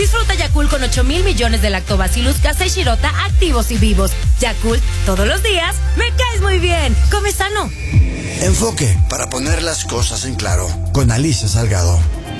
Disfruta Yakult con 8,000 millones de lactobacillus casei shirota activos y vivos. Yakult, todos los días, me caes muy bien. Come sano. Enfoque, para poner las cosas en claro, con Alicia Salgado.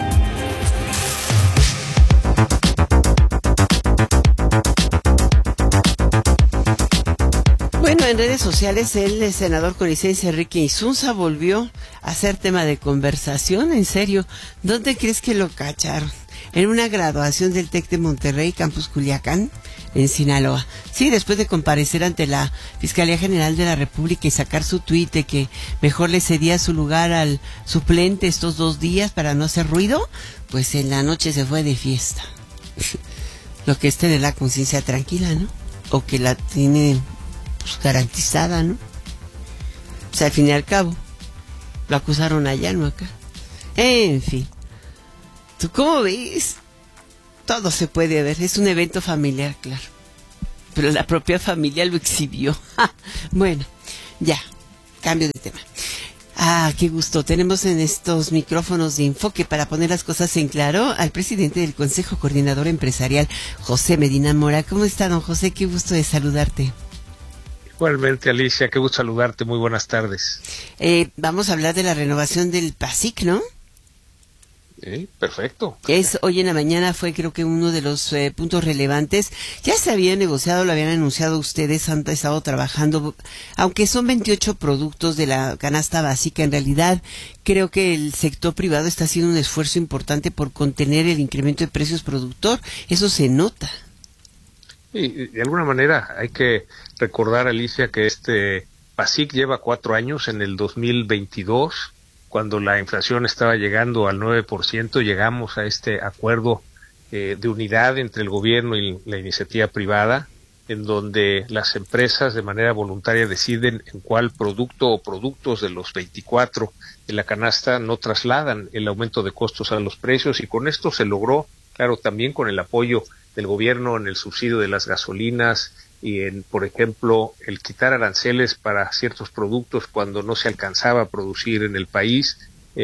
Bueno, en redes sociales el senador conicense Enrique Insunza volvió a ser tema de conversación. En serio, ¿dónde crees que lo cacharon? En una graduación del TEC de Monterrey, Campus Culiacán, en Sinaloa. Sí, después de comparecer ante la Fiscalía General de la República y sacar su tuit de que mejor le cedía su lugar al suplente estos 2 días para no hacer ruido, pues en la noche se fue de fiesta. Lo que es tener la conciencia tranquila, ¿no? O que la tiene pues garantizada, ¿no? O sea, al fin y al cabo, lo acusaron allá, no acá. En fin. ¿Tú cómo ves? Todo se puede ver, es un evento familiar, claro. Pero la propia familia lo exhibió. Bueno, ya, cambio de tema. Qué gusto. Tenemos en estos micrófonos de enfoque para poner las cosas en claro al presidente del Consejo Coordinador Empresarial, José Medina Mora. ¿Cómo está, don José? Qué gusto de saludarte. Igualmente, Alicia, qué gusto saludarte. Muy buenas tardes. Vamos a hablar de la renovación del PASIC, ¿no? Perfecto. Hoy en la mañana fue creo que uno de los puntos relevantes. Ya se había negociado, lo habían anunciado ustedes, han estado trabajando, aunque son 28 productos de la canasta básica, en realidad creo que el sector privado está haciendo un esfuerzo importante por contener el incremento de precios productor, eso se nota. Y de alguna manera hay que recordar, Alicia, que este PASIC lleva 4 años. En el 2022, cuando la inflación estaba llegando al 9%, llegamos a este acuerdo de unidad entre el gobierno y la iniciativa privada, en donde las empresas de manera voluntaria deciden en cuál producto o productos de los 24 de la canasta no trasladan el aumento de costos a los precios, y con esto se logró, claro, también con el apoyo del gobierno en el subsidio de las gasolinas y en, por ejemplo, el quitar aranceles para ciertos productos cuando no se alcanzaba a producir en el país.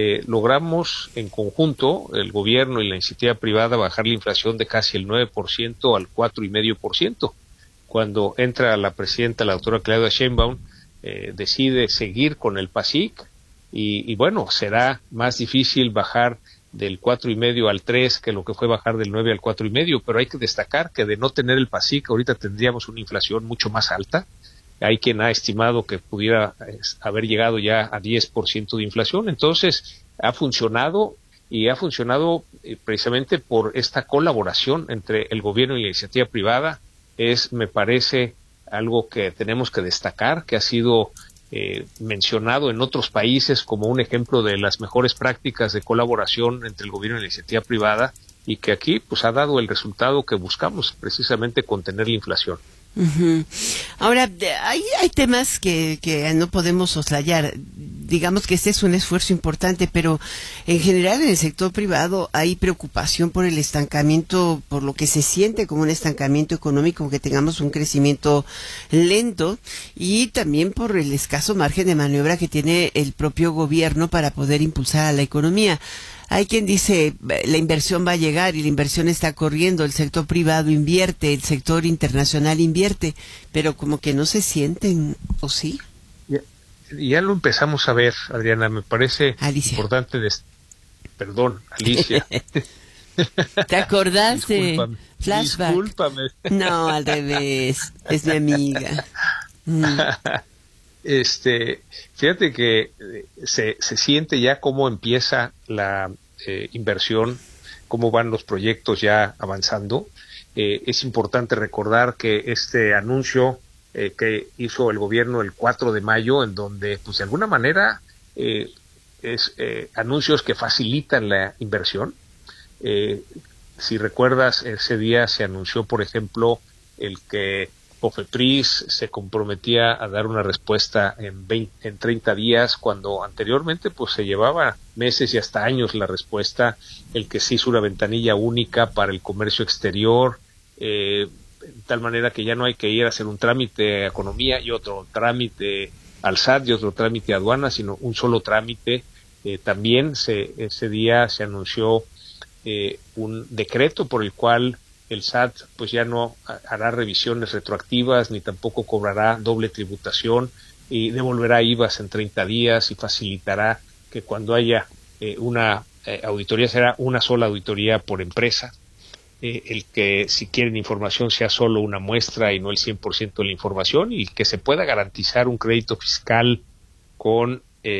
Logramos en conjunto, el gobierno y la iniciativa privada, bajar la inflación de casi el 9% al 4,5%. Cuando entra la presidenta, la doctora Claudia Sheinbaum, decide seguir con el PASIC y bueno, será más difícil bajar del 4,5 al 3 que lo que fue bajar del 9 al 4,5, pero hay que destacar que de no tener el PASIC ahorita tendríamos una inflación mucho más alta. Hay quien ha estimado que pudiera haber llegado ya a 10% de inflación. Entonces ha funcionado, y ha funcionado precisamente por esta colaboración entre el gobierno y la iniciativa privada. Me parece algo que tenemos que destacar, que ha sido mencionado en otros países como un ejemplo de las mejores prácticas de colaboración entre el gobierno y la iniciativa privada, y que aquí pues ha dado el resultado que buscamos, precisamente contener la inflación. Uh-huh. Ahora, hay temas que no podemos soslayar. Digamos que este es un esfuerzo importante, pero en general en el sector privado hay preocupación por el estancamiento, por lo que se siente como un estancamiento económico, que tengamos un crecimiento lento, y también por el escaso margen de maniobra que tiene el propio gobierno para poder impulsar a la economía. Hay quien dice la inversión va a llegar y la inversión está corriendo, el sector privado invierte, el sector internacional invierte, pero como que no se sienten, ¿o sí? Ya lo empezamos a ver, Adriana, me parece Alicia. Importante. Perdón, Alicia. ¿Te acordaste? Discúlpame. Flashback. Discúlpame. No, al revés, es mi amiga. Fíjate que se siente ya cómo empieza la inversión, cómo van los proyectos ya avanzando. Es importante recordar que este anuncio que hizo el gobierno el 4 de mayo, en donde pues de alguna manera anuncios que facilitan la inversión. Si recuerdas, ese día se anunció, por ejemplo, el que COFEPRIS se comprometía a dar una respuesta en 30 días, cuando anteriormente pues se llevaba meses y hasta años la respuesta. El que se hizo una ventanilla única para el comercio exterior, de tal manera que ya no hay que ir a hacer un trámite a economía y otro trámite al SAT y otro trámite a aduana, sino un solo trámite. También ese día se anunció un decreto por el cual el SAT pues ya no hará revisiones retroactivas ni tampoco cobrará doble tributación y devolverá IVAs en 30 días y facilitará que cuando haya una auditoría será una sola auditoría por empresa. El que si quieren información sea solo una muestra y no el 100% de la información, y que se pueda garantizar un crédito fiscal con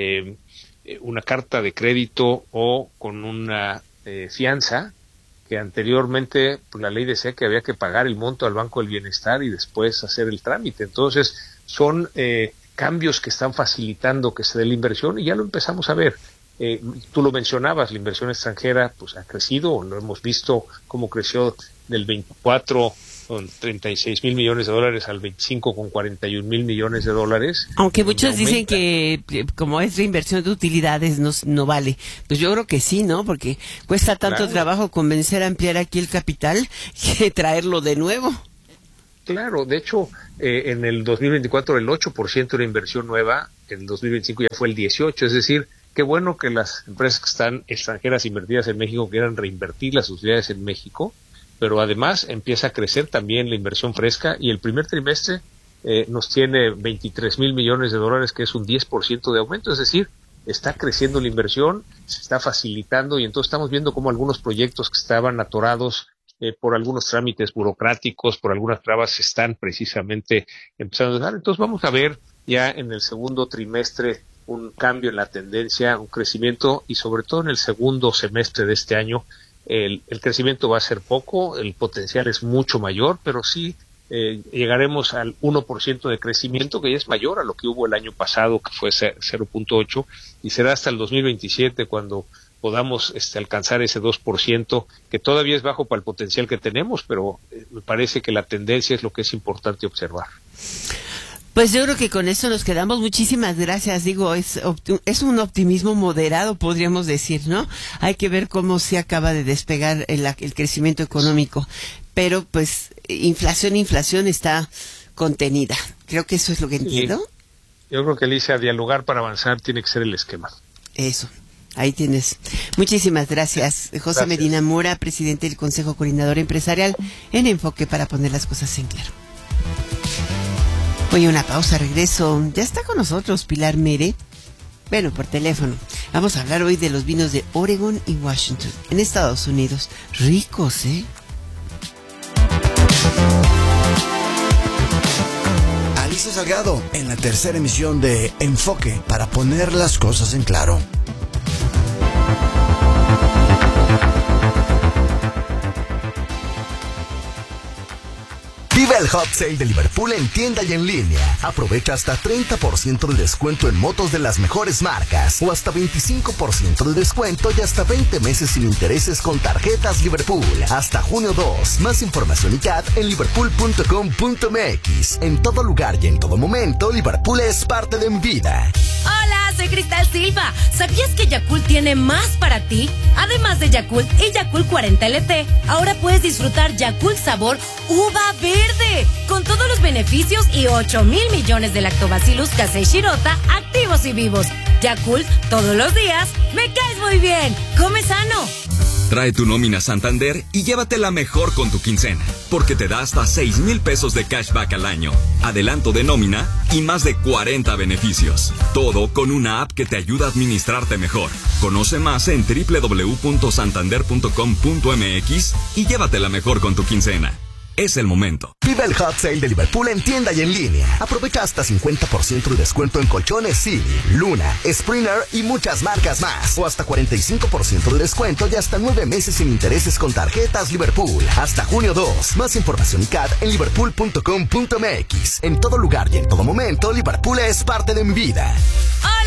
una carta de crédito o con una fianza, que anteriormente pues, la ley decía que había que pagar el monto al Banco del Bienestar y después hacer el trámite. Entonces son cambios que están facilitando que se dé la inversión, y ya lo empezamos a ver. Tú lo mencionabas, la inversión extranjera pues ha crecido, lo hemos visto cómo creció del 24 con 36,000 millones de dólares al 25 con 41,000 millones de dólares. Aunque muchos dicen que como es reinversión de utilidades no vale. Pues yo creo que sí, ¿no? Porque cuesta tanto trabajo convencer a ampliar aquí el capital que traerlo de nuevo. Claro, de hecho, en el 2024 el 8% era inversión nueva, en el 2025 ya fue el 18%, es decir, qué bueno que las empresas que están extranjeras invertidas en México quieran reinvertir las utilidades en México, pero además empieza a crecer también la inversión fresca, y el primer trimestre nos tiene 23,000 millones de dólares, que es un 10% de aumento, es decir, está creciendo la inversión, se está facilitando, y entonces estamos viendo cómo algunos proyectos que estaban atorados por algunos trámites burocráticos, por algunas trabas, se están precisamente empezando a dar. Entonces vamos a ver ya en el segundo trimestre un cambio en la tendencia, un crecimiento, y sobre todo en el segundo semestre de este año el crecimiento va a ser poco, el potencial es mucho mayor, pero sí llegaremos al 1% de crecimiento, que ya es mayor a lo que hubo el año pasado, que fue 0.8, y será hasta el 2027 cuando podamos alcanzar ese 2%, que todavía es bajo para el potencial que tenemos, pero me parece que la tendencia es lo que es importante observar. Pues yo creo que con eso nos quedamos. Muchísimas gracias. Digo, es un optimismo moderado, podríamos decir, ¿no? Hay que ver cómo se acaba de despegar el crecimiento económico. Pero, pues, inflación está contenida. Creo que eso es lo que entiendo. Sí. Yo creo que, Alicia, dialogar para avanzar tiene que ser el esquema. Eso. Ahí tienes. Muchísimas gracias. José Medina Mora, presidente del Consejo Coordinador Empresarial, en Enfoque, para poner las cosas en claro. Oye, una pausa, regreso. Ya está con nosotros Pilar Mere. Bueno, por teléfono. Vamos a hablar hoy de los vinos de Oregon y Washington, en Estados Unidos. Ricos, ¿eh? Alicia Salgado, en la tercera emisión de Enfoque, para poner las cosas en claro. Vive el Hot Sale de Liverpool en tienda y en línea. Aprovecha hasta 30% de descuento en motos de las mejores marcas, o hasta 25% de descuento y hasta 20 meses sin intereses con tarjetas Liverpool. Hasta junio 2. Más información y CAT en liverpool.com.mx. En todo lugar y en todo momento, Liverpool es parte de mi vida. Hola, soy Cristal Silva. ¿Sabías que Yakult tiene más para ti? Además de Yakult y Yakult 40 LT, ahora puedes disfrutar Yakult sabor uva verde, con todos los beneficios y 8,000 millones de Lactobacillus casei shirota activos y vivos. Yakult, todos los días, me caes muy bien. Come sano. Trae tu nómina Santander y llévatela mejor con tu quincena, porque te da hasta 6,000 pesos de cashback al año, adelanto de nómina y más de 40 beneficios. Todo con una app que te ayuda a administrarte mejor. Conoce más en www.santander.com.mx y llévatela mejor con tu quincena. Es el momento. Vive el Hot Sale de Liverpool en tienda y en línea. Aprovecha hasta 50% de descuento en colchones Silly, Luna, Springer y muchas marcas más. O hasta 45% de descuento y hasta 9 meses sin intereses con tarjetas Liverpool. Hasta junio 2. Más información y CAT en liverpool.com.mx. En todo lugar y en todo momento, Liverpool es parte de mi vida.